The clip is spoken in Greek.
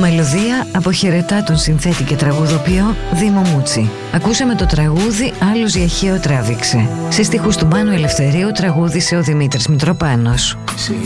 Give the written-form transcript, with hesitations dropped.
Μελωδία αποχαιρετά τον συνθέτη και τραγουδοποιό Δήμο Μούτσι. Ακούσαμε το τραγούδι «Άλλος για χαίο τράβηξε». Σε στίχους του Μάνου Ελευθερίου τραγούδισε ο Δημήτρης Μητροπάνος.